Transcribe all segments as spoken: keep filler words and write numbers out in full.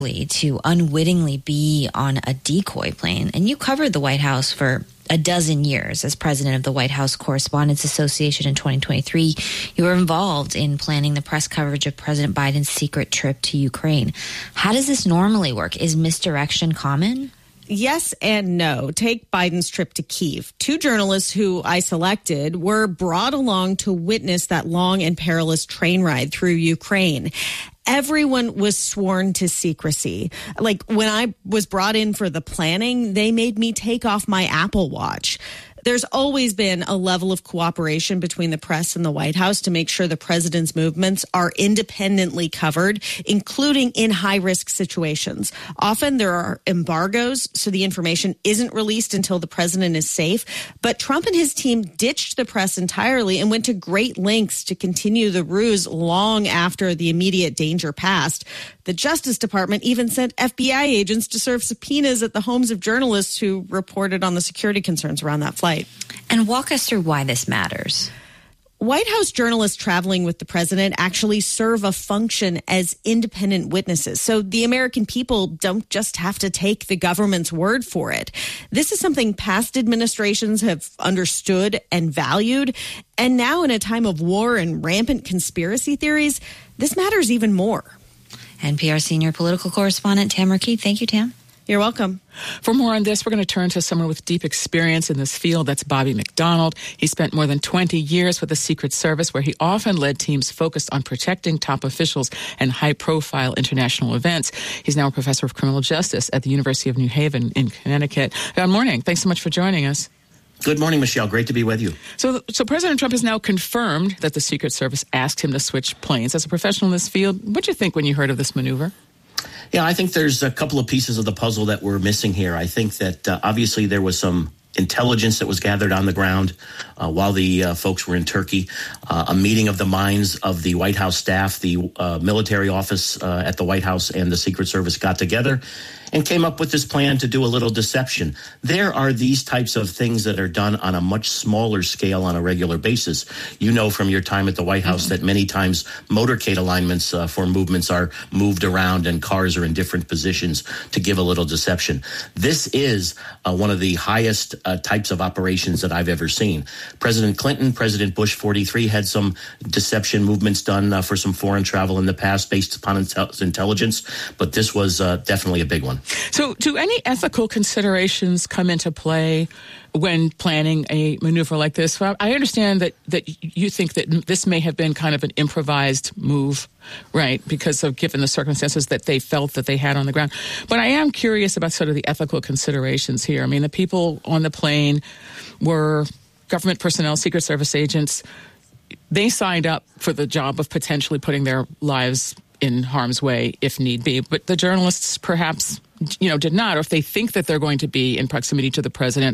to unwittingly be on a decoy plane. And you covered the White House for a dozen years as president of the White House Correspondents Association in twenty twenty-three. You were involved in planning the press coverage of President Biden's secret trip to Ukraine. How does this normally work? Is misdirection common? Yes and no. Take Biden's trip to Kyiv. Two journalists who I selected were brought along to witness that long and perilous train ride through Ukraine. Everyone was sworn to secrecy. Like when I was brought in for the planning, they made me take off my Apple Watch. There's always been a level of cooperation between the press and the White House to make sure the president's movements are independently covered, including in high-risk situations. Often there are embargoes, so the information isn't released until the president is safe. But Trump and his team ditched the press entirely and went to great lengths to continue the ruse long after the immediate danger passed. The Justice Department even sent F B I agents to serve subpoenas at the homes of journalists who reported on the security concerns around that flight. And walk us through why this matters. White House journalists traveling with the president actually serve a function as independent witnesses. So the American people don't just have to take the government's word for it. This is something past administrations have understood and valued. And now in a time of war and rampant conspiracy theories, this matters even more. N P R senior political correspondent Tamara Keith. Thank you, Tam. You're welcome. For more on this, we're going to turn to someone with deep experience in this field. That's Bobby McDonald. He spent more than twenty years with the Secret Service, where he often led teams focused on protecting top officials and high-profile international events. He's now a professor of criminal justice at the University of New Haven in Connecticut. Good morning. Thanks so much for joining us. Good morning, Michelle. Great to be with you. So, so President Trump has now confirmed that the Secret Service asked him to switch planes. As a professional in this field, what did you think when you heard of this maneuver? Yeah, I think there's a couple of pieces of the puzzle that we're missing here. I think that uh, obviously there was some intelligence that was gathered on the ground uh, while the uh, folks were in Turkey, uh, a meeting of the minds of the White House staff, the uh, military office uh, at the White House and the Secret Service got together and came up with this plan to do a little deception. There are these types of things that are done on a much smaller scale on a regular basis. You know from your time at the White House that many times motorcade alignments uh, for movements are moved around and cars are in different positions to give a little deception. This is uh, one of the highest uh, types of operations that I've ever seen. President Clinton, President Bush forty-three had some deception movements done uh, for some foreign travel in the past based upon intel- intelligence, but this was uh, definitely a big one. So do any ethical considerations come into play when planning a maneuver like this? Well, I understand that, that you think that this may have been kind of an improvised move, right, because of given the circumstances that they felt that they had on the ground. But I am curious about sort of the ethical considerations here. I mean, the people on the plane were government personnel, Secret Service agents. They signed up for the job of potentially putting their lives in harm's way if need be. But the journalists perhaps, you know, did not. Or if they think that they're going to be in proximity to the president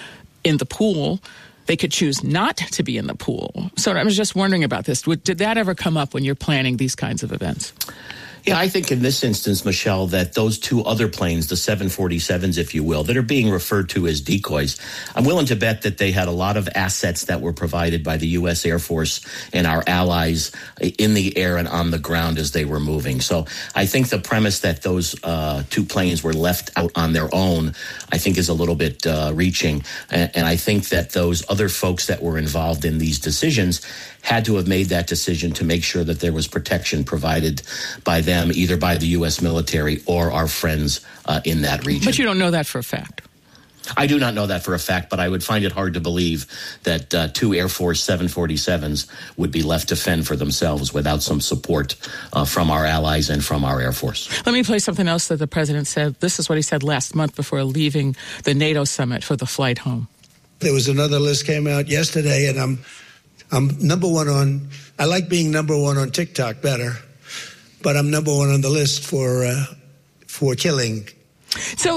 in the pool, they could choose not to be in the pool. So I was just wondering about this. Did that ever come up when you're planning these kinds of events? Yeah, I think in this instance, Michelle, that those two other planes, the seven forty-sevens, if you will, that are being referred to as decoys, I'm willing to bet that they had a lot of assets that were provided by the U S Air Force and our allies in the air and on the ground as they were moving. So I think the premise that those uh, two planes were left out on their own, I think is a little bit uh, reaching. And, and I think that those other folks that were involved in these decisions had to have made that decision to make sure that there was protection provided by them, either by the U S military or our friends uh, in that region. But you don't know that for a fact. I do not know that for a fact, but I would find it hard to believe that uh, two Air Force seven forty-sevens would be left to fend for themselves without some support uh, from our allies and from our Air Force. Let me play something else that the president said. This is what he said last month before leaving the NATO summit for the flight home. There was another list came out yesterday, and I'm I'm number one on, I like being number one on TikTok better, but I'm number one on the list for uh, for killing. So,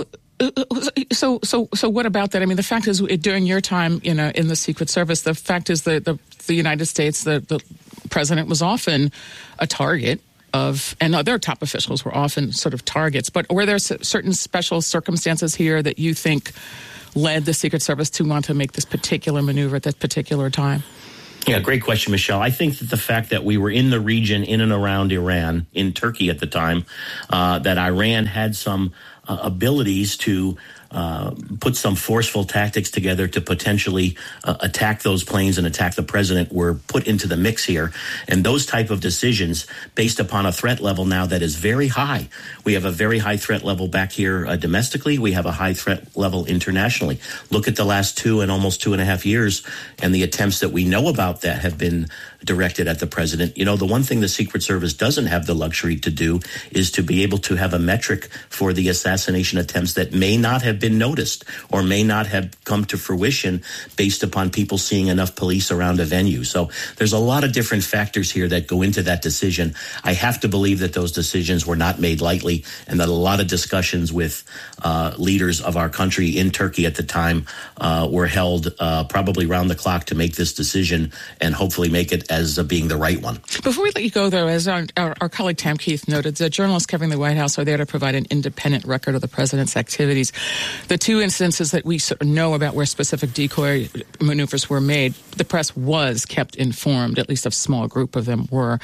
so, so, so, what about that? I mean, the fact is, during your time, you know, in the Secret Service, the fact is that the the United States, the, the president was often a target of, and other top officials were often sort of targets. But were there certain special circumstances here that you think led the Secret Service to want to make this particular maneuver at that particular time? Yeah, great question, Michelle. I think that the fact that we were in the region in and around Iran, in Turkey at the time, uh, that Iran had some uh, abilities to uh, put some forceful tactics together to potentially uh, attack those planes and attack the president were put into the mix here. And those type of decisions based upon a threat level now that is very high. We have a very high threat level back here uh, domestically. We have a high threat level internationally. Look at the last two and almost two and a half years and the attempts that we know about that have been directed at the president. You know, the one thing the Secret Service doesn't have the luxury to do is to be able to have a metric for the assassination attempts that may not have been noticed or may not have come to fruition based upon people seeing enough police around a venue. So there's a lot of different factors here that go into that decision. I have to believe that those decisions were not made lightly and that a lot of discussions with uh, leaders of our country in Turkey at the time uh, were held uh, probably round the clock to make this decision and hopefully make it as uh, being the right one. Before we let you go, though, as our, our, our colleague Tam Keith noted, the journalists covering the White House are there to provide an independent record of the president's activities. The two instances that we know about where specific decoy maneuvers were made, the press was kept informed, at least a small group of them were.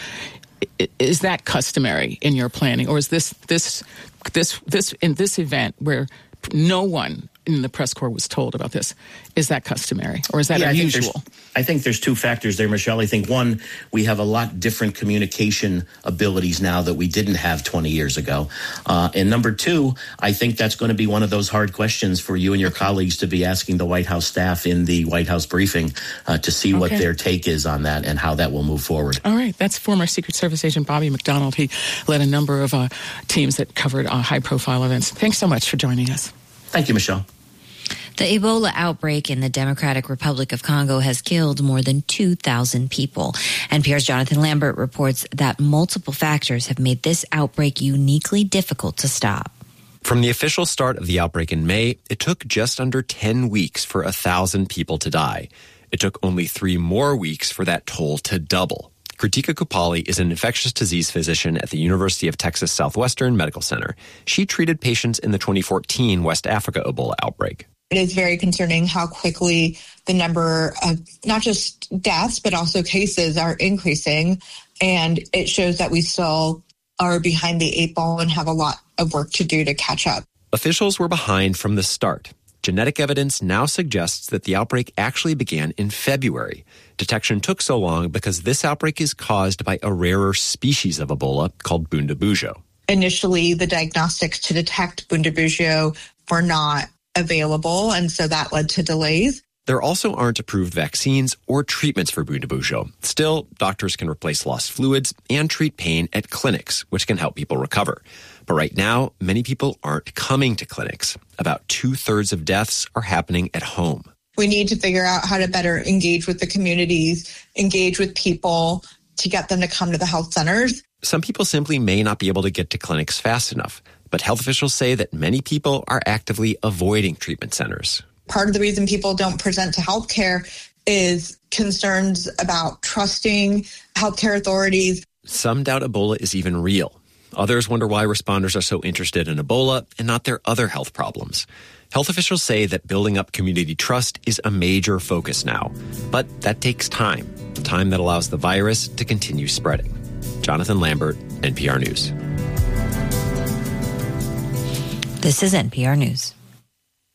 Is that customary in your planning, or is this this this this in this event where no one in the press corps was told about this, is that customary, or is that yeah, unusual? I think, I think there's two factors there, Michelle. I think, one, we have a lot different communication abilities now that we didn't have twenty years ago. Uh, and number two, I think that's going to be one of those hard questions for you and your colleagues to be asking the White House staff in the White House briefing uh, to see okay. what their take is on that and how that will move forward. All right. That's former Secret Service agent Bobby McDonald. He led a number of uh, teams that covered uh, high-profile events. Thanks so much for joining us. Thank you, Michelle. The Ebola outbreak in the Democratic Republic of Congo has killed more than two thousand people. N P R's Jonathan Lambert reports that multiple factors have made this outbreak uniquely difficult to stop. From the official start of the outbreak in May, it took just under ten weeks for one thousand people to die. It took only three more weeks for that toll to double. Kritika Kupali is an infectious disease physician at the University of Texas Southwestern Medical Center. She treated patients in the twenty fourteen West Africa Ebola outbreak. It is very concerning how quickly the number of not just deaths, but also cases are increasing. And it shows that we still are behind the eight ball and have a lot of work to do to catch up. Officials were behind from the start. Genetic evidence now suggests that the outbreak actually began in February. Detection took so long because this outbreak is caused by a rarer species of Ebola called Bundibugyo. Initially, the diagnostics to detect Bundibugyo were not available, and so that led to delays. There also aren't approved vaccines or treatments for Bundibugyo. Still, doctors can replace lost fluids and treat pain at clinics, which can help people recover. But right now, many people aren't coming to clinics. About two-thirds of deaths are happening at home. We need to figure out how to better engage with the communities, engage with people to get them to come to the health centers. Some people simply may not be able to get to clinics fast enough, but health officials say that many people are actively avoiding treatment centers. Part of the reason people don't present to healthcare is concerns about trusting healthcare authorities. Some doubt Ebola is even real. Others wonder why responders are so interested in Ebola and not their other health problems. Health officials say that building up community trust is a major focus now, but that takes time, time that allows the virus to continue spreading. Jonathan Lambert, N P R News. This is N P R News.